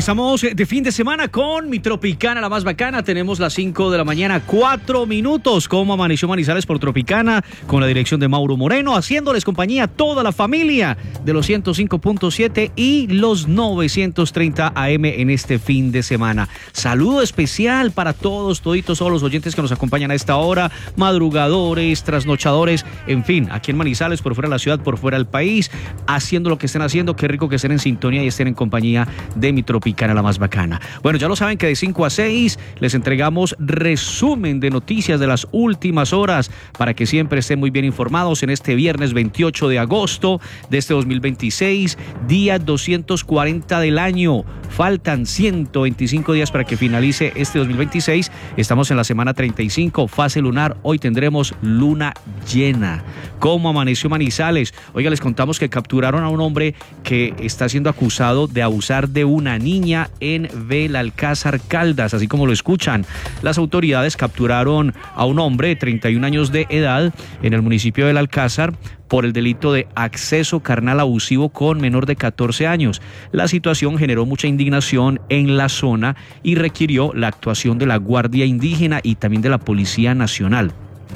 Estamos de fin de semana con Mi Tropicana, la más bacana. Tenemos las 5 de la mañana, 4 minutos. Como amaneció Manizales por Tropicana, con la dirección de Mauro Moreno, haciéndoles compañía a toda la familia de los 105.7 y los 930 AM en este fin de semana. Saludo especial para todos los oyentes que nos acompañan a esta hora, madrugadores, trasnochadores, en fin, aquí en Manizales, por fuera de la ciudad, por fuera del país, haciendo lo que estén haciendo. Qué rico que estén en sintonía y estén en compañía de Mi Tropicana, la más bacana. Bueno, ya lo saben que de 5 a 6 les entregamos resumen de noticias de las últimas horas para que siempre estén muy bien informados en este viernes 28 de agosto de este 2026, día 240 del año. Faltan 125 días para que finalice este 2026. Estamos en la semana 35, fase lunar. Hoy tendremos luna llena. ¿Cómo amaneció Manizales? Oiga, les contamos que capturaron a un hombre que está siendo acusado de abusar de una niña en Belalcázar, Caldas, así como lo escuchan. Las autoridades capturaron a un hombre de 31 años de edad en el municipio de Belalcázar por el delito de acceso carnal abusivo con menor de 14 años. La situación generó mucha indignación en la zona y requirió la actuación de la Guardia Indígena y también de la Policía Nacional.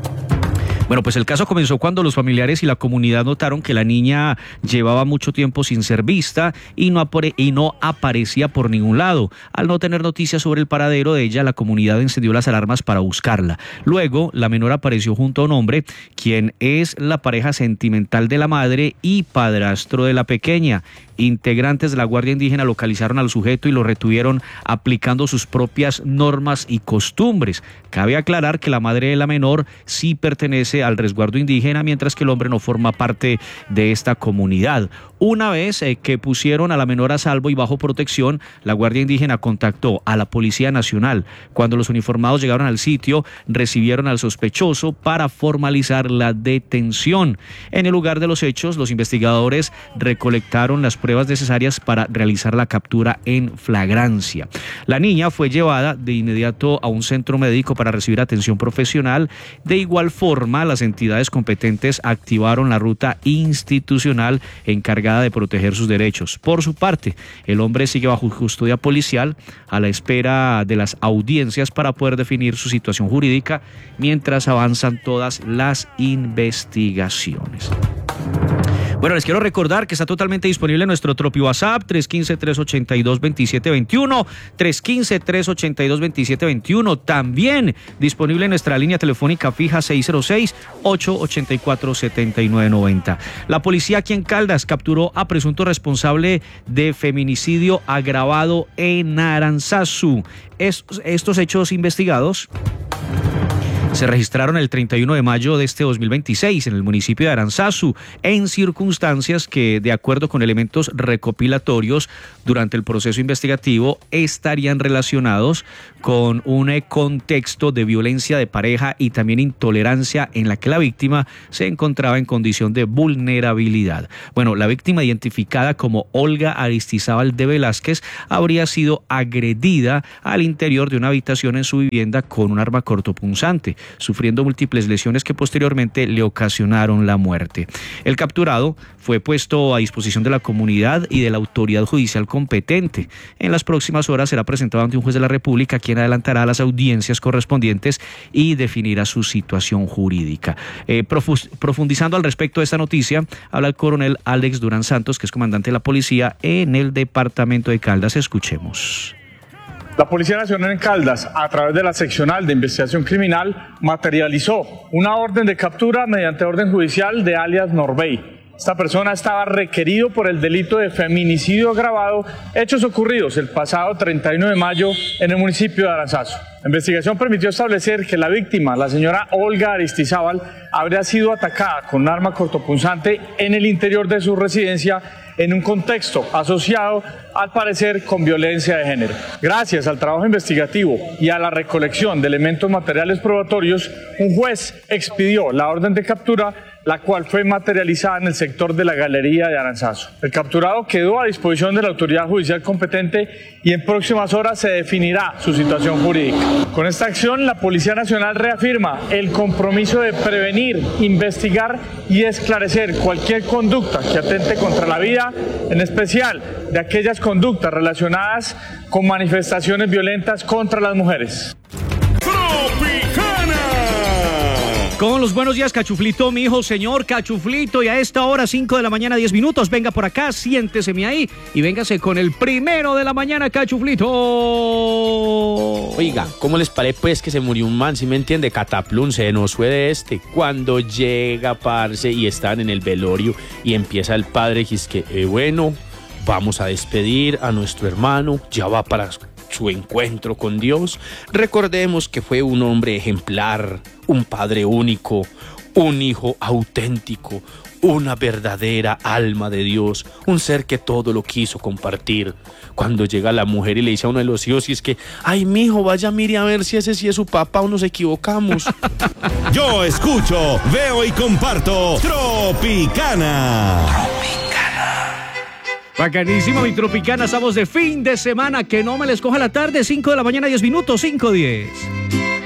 Bueno, pues el caso comenzó cuando los familiares y la comunidad notaron que la niña llevaba mucho tiempo sin ser vista y no aparecía por ningún lado. Al no tener noticias sobre el paradero de ella, la comunidad encendió las alarmas para buscarla. Luego, la menor apareció junto a un hombre, quien es la pareja sentimental de la madre y padrastro de la pequeña. Integrantes de la Guardia Indígena localizaron al sujeto y lo retuvieron aplicando sus propias normas y costumbres. Cabe aclarar que la madre de la menor sí pertenece al resguardo indígena, mientras que el hombre no forma parte de esta comunidad. Una vez que pusieron a la menor a salvo y bajo protección, la Guardia Indígena contactó a la Policía Nacional. Cuando los uniformados llegaron al sitio, recibieron al sospechoso para formalizar la detención. En el lugar de los hechos, los investigadores recolectaron las pruebas necesarias para realizar la captura en flagrancia. La niña fue llevada de inmediato a un centro médico para recibir atención profesional. De igual forma, las entidades competentes activaron la ruta institucional encargada de proteger sus derechos. Por su parte, el hombre sigue bajo custodia policial a la espera de las audiencias para poder definir su situación jurídica mientras avanzan todas las investigaciones. Bueno, les quiero recordar que está totalmente disponible nuestro Tropi WhatsApp, 315-382-2721, 315-382-2721. También disponible nuestra línea telefónica fija 606-884-7990. La policía aquí en Caldas capturó a presunto responsable de feminicidio agravado en Aranzazu. Estos hechos investigados se registraron el 31 de mayo de este 2026 en el municipio de Aranzazu, en circunstancias que, de acuerdo con elementos recopilatorios durante el proceso investigativo, estarían relacionados con un contexto de violencia de pareja y también intolerancia en la que la víctima se encontraba en condición de vulnerabilidad. Bueno, la víctima, identificada como Olga Aristizábal de Velázquez, habría sido agredida al interior de una habitación en su vivienda con un arma cortopunzante, sufriendo múltiples lesiones que posteriormente le ocasionaron la muerte. El capturado fue puesto a disposición de la comunidad y de la autoridad judicial competente. En las próximas horas será presentado ante un juez de la República, quien adelantará las audiencias correspondientes y definirá su situación jurídica. Profundizando al respecto de esta noticia, habla el coronel Alex Durán Santos, que es comandante de la policía en el departamento de Caldas. Escuchemos. La Policía Nacional en Caldas, a través de la Seccional de Investigación Criminal, materializó una orden de captura mediante orden judicial de alias Norbey. Esta persona estaba requerido por el delito de feminicidio agravado, hechos ocurridos el pasado 31 de mayo en el municipio de Aranzazu. La investigación permitió establecer que la víctima, la señora Olga Aristizábal, habría sido atacada con un arma cortopunzante en el interior de su residencia en un contexto asociado, al parecer, con violencia de género. Gracias al trabajo investigativo y a la recolección de elementos materiales probatorios, un juez expidió la orden de captura la cual fue materializada en el sector de la Galería de Aranzazu. El capturado quedó a disposición de la autoridad judicial competente y en próximas horas se definirá su situación jurídica. Con esta acción, la Policía Nacional reafirma el compromiso de prevenir, investigar y esclarecer cualquier conducta que atente contra la vida, en especial de aquellas conductas relacionadas con manifestaciones violentas contra las mujeres. Con los buenos días, Cachuflito, mi hijo, señor Cachuflito, y a esta hora, 5 de la mañana, 10 minutos, venga por acá, siénteseme ahí y véngase con el primero de la mañana, Cachuflito. Oiga, ¿cómo les parece pues que se murió un man, si me entiende? Cataplún, se nos fue de este. Cuando llega, parce, y están en el velorio y empieza el padre, y es que, bueno, vamos a despedir a nuestro hermano, ya va para su encuentro con Dios. Recordemos que fue un hombre ejemplar, un padre único, un hijo auténtico, una verdadera alma de Dios, un ser que todo lo quiso compartir. Cuando llega la mujer y le dice a uno de los hijos, y es que, ay, mijo, vaya, mire a ver si ese sí es su papá o nos equivocamos. Yo escucho, veo y comparto Tropicana. Bacanísimo, mi Tropicana, estamos de fin de semana, que no me les coja la tarde, 5 de la mañana, 10 minutos, 5:10.